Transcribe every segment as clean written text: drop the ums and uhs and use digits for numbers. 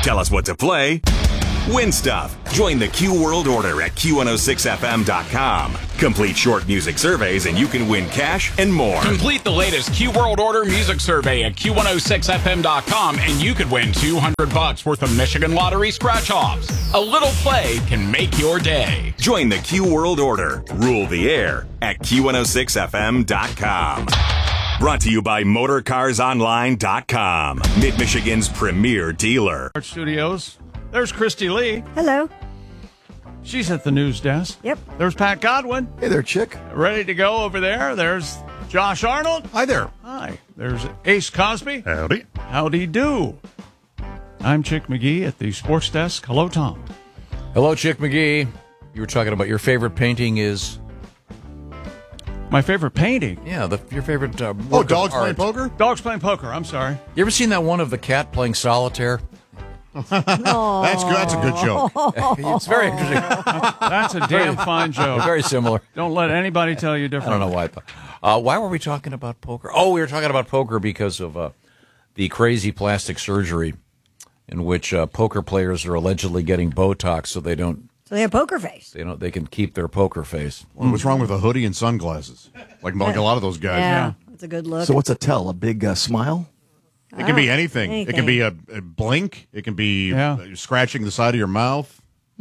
Tell us what to play. Win stuff. Join the Q World Order at Q106FM.com. Complete short music surveys and you can win cash and more. Complete the latest Q World Order music survey at Q106FM.com and you could win $200 worth of Michigan Lottery scratch-offs. A little play can make your day. Join the Q World Order. Rule the air at Q106FM.com. Brought to you by MotorCarsOnline.com. Mid-Michigan's premier dealer. Studios. There's Christy Lee. Hello. She's at the news desk. Yep. There's Pat Godwin. Hey there, Chick. Ready to go over there. There's Josh Arnold. Hi there. Hi. There's Ace Cosby. Howdy. Howdy do. I'm Chick McGee at the sports desk. Hello, Tom. Hello, Chick McGee. You were talking about your favorite painting is... My favorite painting? Yeah, your favorite work dogs of playing art. poker? Dogs playing poker. I'm sorry. You ever seen that one of the cat playing solitaire? That's good. That's a good joke. It's very interesting. That's a damn fine joke. Very similar. Don't let anybody tell you different. I don't know why. Why were we talking about poker? Oh, we were talking about poker because of the crazy plastic surgery in which poker players are allegedly getting Botox so they don't. So they have poker face. They can keep their poker face. Well, what's wrong with a hoodie and sunglasses? Like a lot of those guys. Yeah, that's a good look. So what's a tell? A big smile? It can be anything. It can be a blink. It can be scratching the side of your mouth.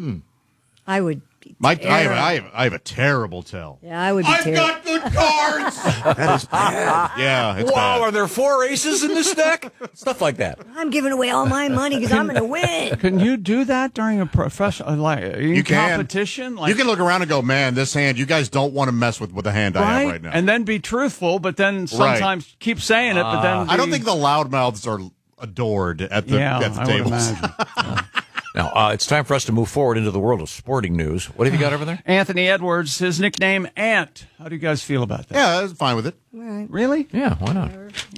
I would. I have a terrible tell. Yeah, I would be terrible. good cards. That is bad. Yeah, it's Wow, bad. are there 4 aces in this deck? Stuff like that. I'm giving away all my money because I'm going to win. Can you do that during a professional competition? You can look around and go, man, this hand, you guys don't want to mess with the hand I have right now. And then be truthful, but then sometimes keep saying it, but then I don't think the loudmouths are adored at the I would tables. imagine. Now, it's time for us to move forward into the world of sporting news. What have you got over there? Anthony Edwards, his nickname Ant. How do you guys feel about that? Yeah, I was fine with it. Right. Really? Yeah, why not?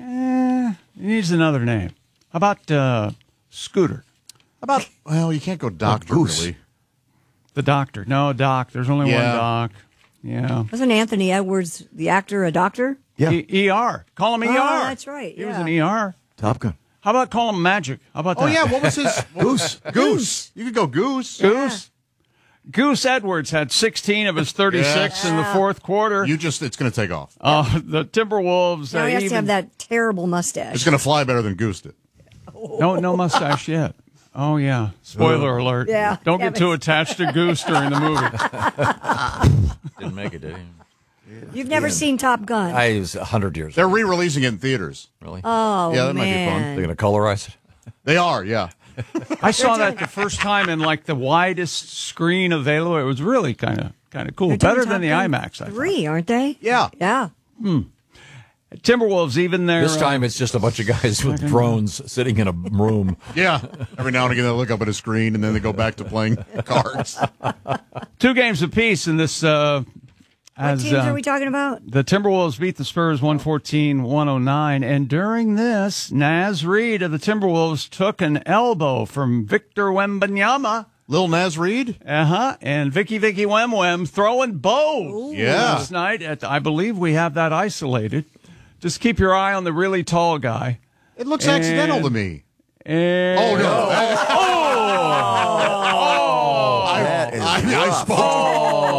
He needs another name. How about Scooter? Well, you can't go doctor, Goose. really. The doctor. No, Doc. There's only one Yeah. Doc. Yeah. Wasn't Anthony Edwards, the actor, a doctor? Yeah. ER. Call him ER. Oh, that's right. He was yeah. an ER. Top Gun. How about call him Magic? How about that? Oh, yeah, what was his? Goose. Goose. You could go Goose. Goose. Goose Edwards had 16 of his 36 in the fourth quarter. It's going to take off. The Timberwolves. Now he has to have that terrible mustache. It's going to fly better than Goose did. No mustache yet. Oh, yeah. Spoiler alert. Yeah. Don't get too attached to Goose during the movie. Didn't make it, did he? You've never seen Top Gun. I was 100 years They're old. re-releasing it in theaters. Really? Oh, Yeah, that might be man. fun. They're going to colorize it? They are, yeah. I saw that the first time in like the widest screen available. It was really kind of cool. They're doing Better Top than the Gun IMAX, I thought. 3, aren't they? Yeah. Yeah. Timberwolves, even there. This time it's just a bunch of guys with drones sitting in a room. Yeah. Every now and again they look up at a screen and then they go back to playing cards. 2 games apiece in this. What teams are we talking about? The Timberwolves beat the Spurs 114-109, and during this, Naz Reid of the Timberwolves took an elbow from Victor Wembanyama. Lil Nas Reed? And Vicky Wem throwing bows Yeah. last night. I believe we have that isolated. Just keep your eye on the really tall guy. It looks accidental to me. And Oh, no. I spoke.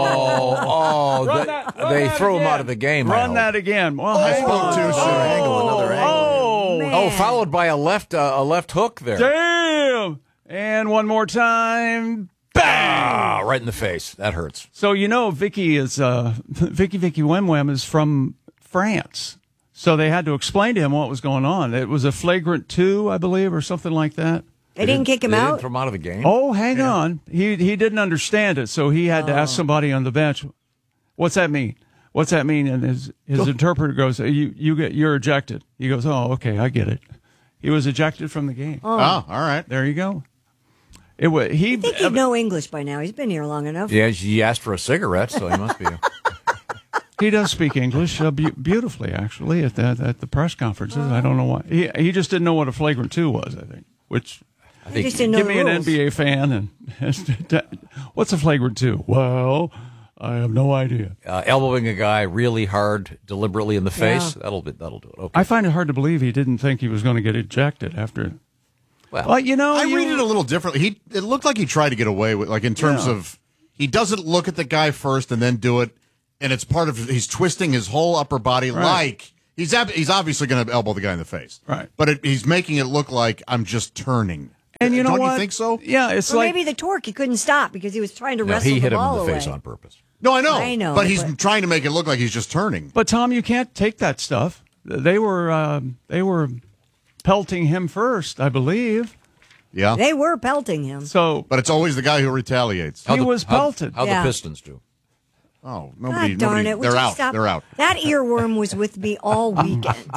They threw him out of the game. Run that again. Well, I spoke too soon. Another angle. Man. Followed by a left hook there. damn! And one more time. Bang! Right in the face. That hurts. So Vicky is Vicky Wem is from France. So they had to explain to him what was going on. It was a flagrant 2, I believe, or something like that. They didn't kick him They didn't out? throw him out of the game. Oh, hang on. He didn't understand it, so he had to ask somebody on the bench, "What's that mean? What's that mean?" And his interpreter goes, "You're ejected." He goes, "Oh, okay, I get it." He was ejected from the game. Oh, all right. There you go. I I think he'd know English by now. He's been here long enough. Yeah, he asked for a cigarette, so he must be. He does speak English beautifully, actually, at the press conferences. I don't know why. He just didn't know what a flagrant 2 was, I think, which... He just didn't know Give the me an rules. NBA fan, and what's a flagrant 2? Well, I have no idea. Elbowing a guy really hard, deliberately in the face, Yeah. that'll do it. Okay. I find it hard to believe he didn't think he was going to get ejected after. Well, you know, I read it a little differently. It looked like he tried to get away with, like, in terms of he doesn't look at the guy first and then do it, and it's part of he's twisting his whole upper body like he's obviously going to elbow the guy in the face, right? But he's making it look like I'm just turning. And you know Don't what? you think so? Yeah, it's like maybe the torque he couldn't stop because he was trying to wrestle he hit the him ball in the face away. on purpose. No, I know. But he's trying to make it look like he's just turning. But Tom, you can't take that stuff. They were pelting him first, I believe. Yeah, they were pelting him. But it's always the guy who retaliates. He was pelted. How the Pistons do? Oh, God darn it! They're out. Stop? They're out. That earworm was with me all weekend.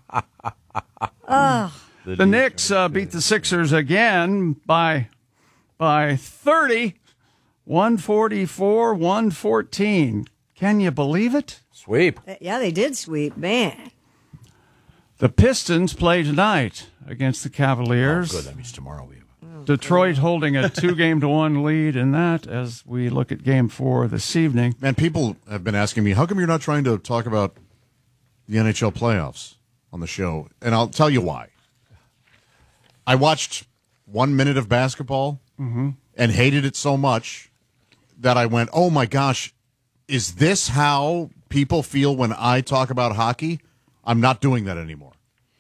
Ugh. The Knicks beat the Sixers again by 30, 144-114. Can you believe it? Sweep. Yeah, they did sweep, man. The Pistons play tonight against the Cavaliers. Oh, good. That means tomorrow we have. Detroit holding a 2-1 lead in that as we look at Game 4 this evening. Man, people have been asking me, how come you're not trying to talk about the NHL playoffs on the show? And I'll tell you why. I watched 1 minute of basketball and hated it so much that I went, oh my gosh, is this how people feel when I talk about hockey? I'm not doing that anymore.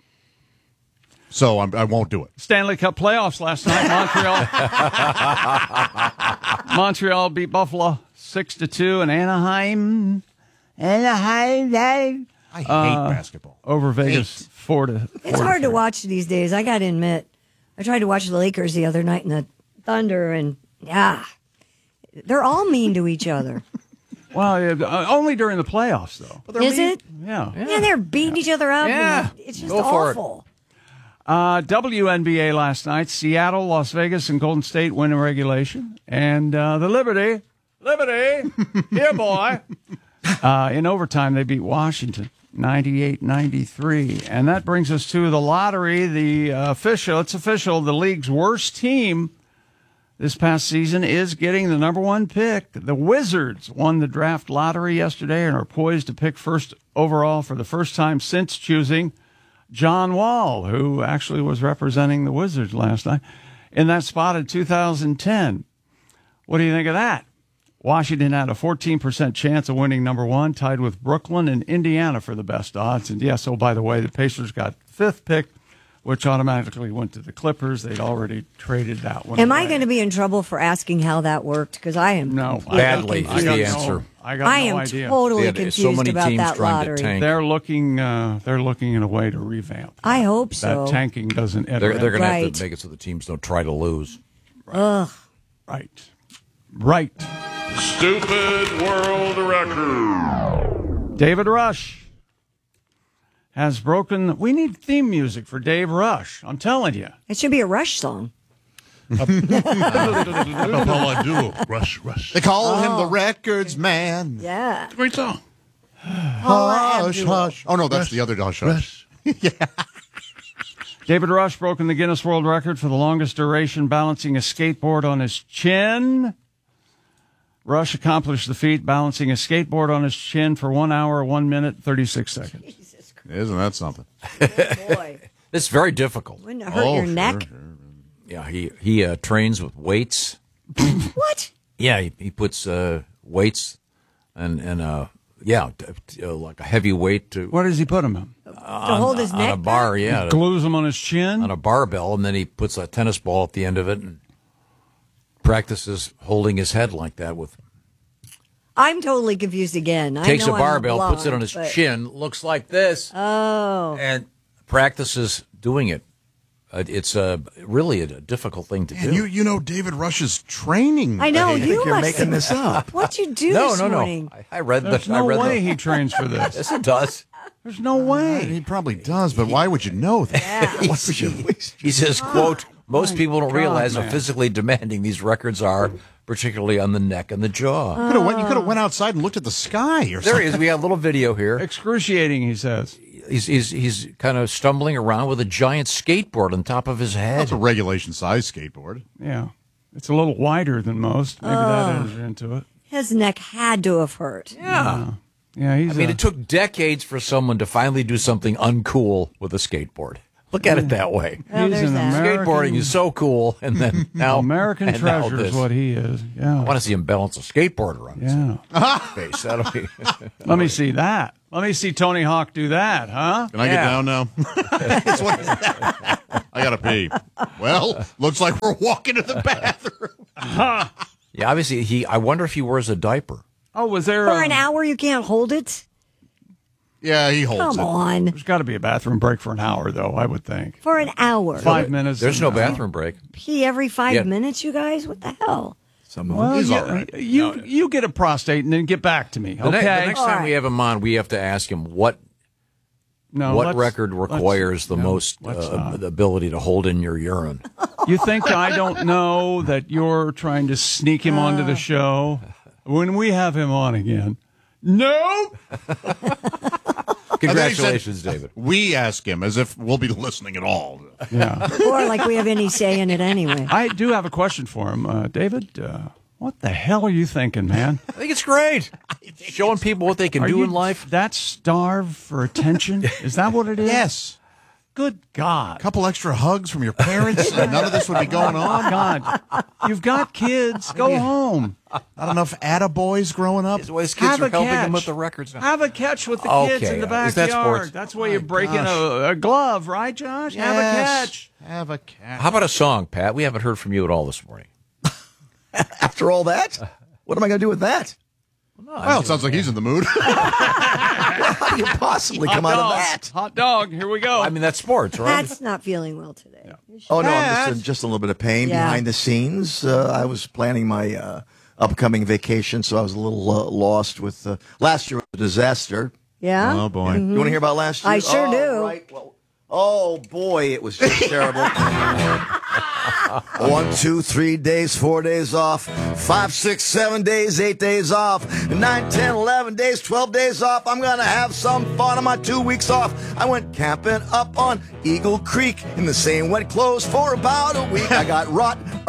So I won't do it. Stanley Cup playoffs last night. Montreal beat Buffalo 6-2 in Anaheim. I hate basketball. Over Vegas 4-4. It's hard to watch these days. I got to admit. I tried to watch the Lakers the other night and the Thunder, and they're all mean to each other. Well, only during the playoffs, though. Is it? Yeah. Yeah, they're beating each other up. Yeah. It's just Go for awful. WNBA last night, Seattle, Las Vegas, and Golden State win in regulation. And the Liberty, here, boy. In overtime, they beat Washington 98-93. And that brings us to the lottery. It's official, the league's worst team this past season is getting the number 1 pick. The Wizards won the draft lottery yesterday and are poised to pick first overall for the first time since choosing John Wall, who actually was representing the Wizards last night, in that spot in 2010. What do you think of that? Washington had a 14% chance of winning number 1, tied with Brooklyn and Indiana for the best odds. And yes, by the way, the Pacers got the 5th pick, which automatically went to the Clippers. They'd already traded that one. Am I going to be in trouble for asking how that worked? Because I am badly is the answer. I got no idea. I am totally confused about that lottery. They're looking at a way to revamp. I hope so. That tanking doesn't enter. They're going to have to make it so the teams don't try to lose. Ugh. Right. Stupid world record. David Rush has broken. We need theme music for Dave Rush. I'm telling you. It should be a Rush song. That's all I do. Rush. They call him the Records Man. Yeah. Great song. Hush, hush. Oh, no, that's the other Hush, hush. Yeah. David Rush broken the Guinness World Record for the longest duration balancing a skateboard on his chin. Rush accomplished the feat balancing a skateboard on his chin for 1 hour, 1 minute, 36 seconds. Jesus Christ. Isn't that something? Oh, boy. It's very difficult. Wouldn't it hurt your neck? Sure. Yeah, he trains with weights. What? Yeah, he puts weights and like a heavy weight to. Where does he put them in? To hold his neck on a bar. back? Yeah, Glues them on his chin on a barbell, and then he puts a tennis ball at the end of it and practices holding his head like that with. I'm totally confused again. Takes I know a barbell, I'm puts it on his blonde, chin, looks like this. Oh. And practices doing it. It's really a difficult thing to do. You know David Rush's training. I know, you You're must making this up. What'd you do No. this morning? I read There's the. no I read way the, he trains for this. Yes, it does. There's no way. He probably does, but why would you know that? He says, "quote Most people don't God, realize man. how physically demanding these records are, particularly on the neck and the jaw." You could have went outside and looked at the sky or There something. he is. We got a little video here. Excruciating, he says. He's kind of stumbling around with a giant skateboard on top of his head. That's a regulation size skateboard. Yeah. It's a little wider than most. Maybe that enters into it. His neck had to have hurt. Yeah. Yeah, I mean, it took decades for someone to finally do something uncool with a skateboard. Look at it that way. Well, He's there's an that. American, Skateboarding is so cool, and then now American and now treasure is this. what he is. Yeah. I want to see him balance a skateboarder on his Yeah. face. That'll be. Let me see that. Let me see Tony Hawk do that, huh? Can I get down now? I gotta pee. Well, looks like we're walking to the bathroom. Yeah, obviously I wonder if he wears a diaper. Oh, was there For an hour, you can't hold it? Yeah, he holds Come it. on. There's got to be a bathroom break for an hour, though. I would think For an hour. 5 minutes. There's no and- bathroom break. Pee every 5 Yeah. minutes, you guys? What the hell? Some of Well, He's you, all right. you get a prostate and then get back to me, The okay? next All time right. we have him on, we have to ask him what No, record requires the most the ability to hold in your urine. You think I don't know that you're trying to sneak him onto the show when we have him on again? Nope. Congratulations, David. We ask him as if we'll be listening at all. Yeah. Or like we have any say in it anyway. I do have a question for him, David. What the hell are you thinking, man? I think it's great. Showing people what they can Are do you in life. that starved for attention? Is that what it is? Yes. Good God. A couple extra hugs from your parents, and none of this would be going on. God, you've got kids. Go home. Not enough attaboys growing up. His kids Have are a helping catch. him with the records now. Have a catch with the kids Okay, in the is that backyard. sports? That's why you're breaking a glove, right, Josh? Have a catch. Have a cat. How about a song, Pat? We haven't heard from you at all this morning. After all that, what am I going to do with that? Well, it sounds like he's in the mood. How do you possibly come out of that? Hot dog. Here we go. I mean, that's sports, right? Pat's not feeling well today. Oh, no, Pat. I'm just a little bit of pain Yeah. behind the scenes. I was planning my upcoming vacation, so I was a little lost with last year was a disaster. Yeah? Oh, boy. You want to hear about last year? I sure Oh, do. Right. Well, oh, boy, it was just terrible. 1, 2, 3 days, 4 days off, 5, 6, 7 days, 8 days off, 9, 10, 11 days, 12 days off. I'm going to have some fun on my 2 weeks off. I went camping up on Eagle Creek in the same wet clothes for about a week. I got